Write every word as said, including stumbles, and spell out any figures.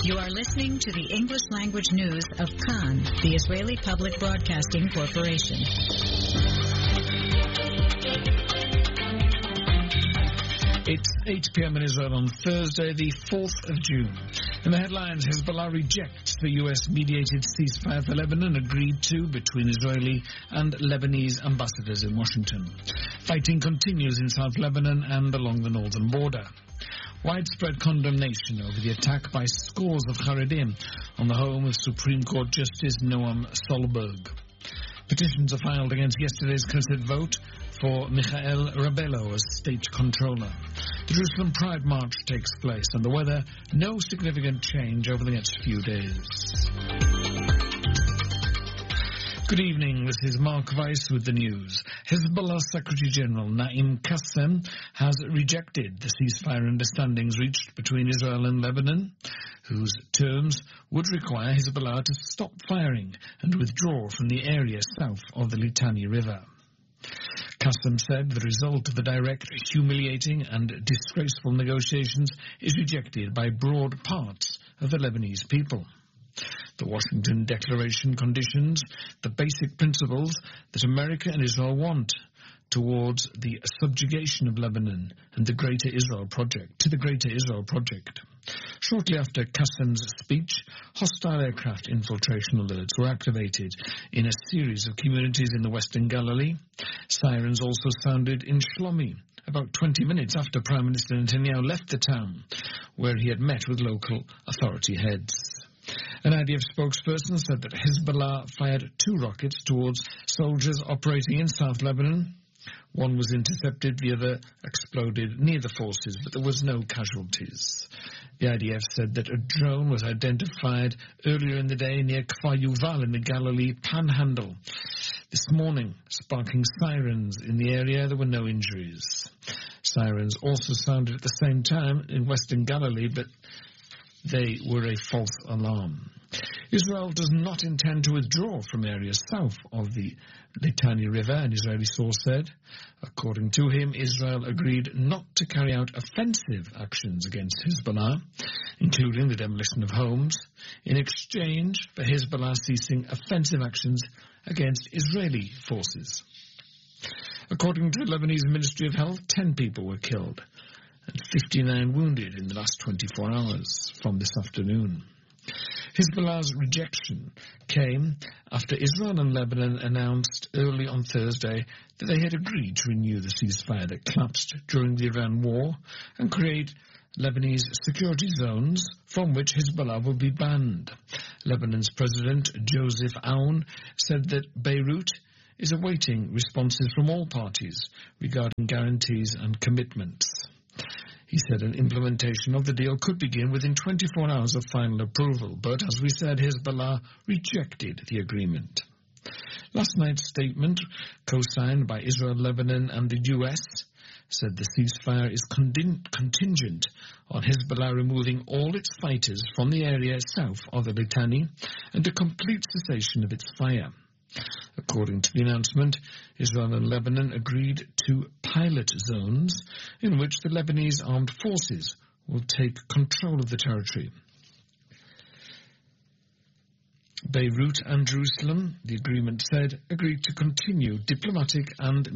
You are listening to the English language news of Kan, the Israeli Public Broadcasting Corporation. It's eight p.m. in Israel on Thursday, the fourth of June. In the headlines, Hezbollah rejects the U S-mediated ceasefire for Lebanon agreed to between Israeli and Lebanese ambassadors in Washington. Fighting continues in South Lebanon and along the northern border. Widespread condemnation over the attack by scores of Haredim on the home of Supreme Court Justice Noam Solberg. Petitions are filed against yesterday's Knesset vote for Michael Rabello as state controller. The Jerusalem Pride March takes place, and the weather, no significant change over the next few days. Good evening, this is Mark Weiss with the news. Hezbollah Secretary General Naim Qassem has rejected the ceasefire understandings reached between Israel and Lebanon, whose terms would require Hezbollah to stop firing and withdraw from the area south of the Litani River. Qassem said the result of the direct, humiliating and disgraceful negotiations is rejected by broad parts of the Lebanese people. The Washington Declaration conditions the basic principles that America and Israel want towards the subjugation of Lebanon and the Greater Israel Project, to the Greater Israel Project. Shortly after Qassem's speech, hostile aircraft infiltration alerts were activated in a series of communities in the Western Galilee. Sirens also sounded in Shlomi, about twenty minutes after Prime Minister Netanyahu left the town, where he had met with local authority heads. An I D F spokesperson said that Hezbollah fired two rockets towards soldiers operating in South Lebanon. One was intercepted, the other exploded near the forces, but there was no casualties. The I D F said that a drone was identified earlier in the day near Kfar Yuval in the Galilee Panhandle. This morning, sparking sirens in the area, there were no injuries. Sirens also sounded at the same time in Western Galilee, but they were a false alarm. Israel does not intend to withdraw from areas south of the Litani River, an Israeli source said. According to him, Israel agreed not to carry out offensive actions against Hezbollah, including the demolition of homes, in exchange for Hezbollah ceasing offensive actions against Israeli forces. According to the Lebanese Ministry of Health, ten people were killed and fifty-nine wounded in the last twenty-four hours from this afternoon. Hezbollah's rejection came after Israel and Lebanon announced early on Thursday that they had agreed to renew the ceasefire that collapsed during the Iran war and create Lebanese security zones from which Hezbollah will be banned. Lebanon's President Joseph Aoun said that Beirut is awaiting responses from all parties regarding guarantees and commitments. He said an implementation of the deal could begin within twenty-four hours of final approval, but as we said, Hezbollah rejected the agreement. Last night's statement, co-signed by Israel, Lebanon and the U S, said the ceasefire is contingent on Hezbollah removing all its fighters from the area south of the Litani and a complete cessation of its fire. According to the announcement, Israel and Lebanon agreed to pilot zones in which the Lebanese armed forces will take control of the territory. Beirut and Jerusalem, the agreement said, agreed to continue diplomatic and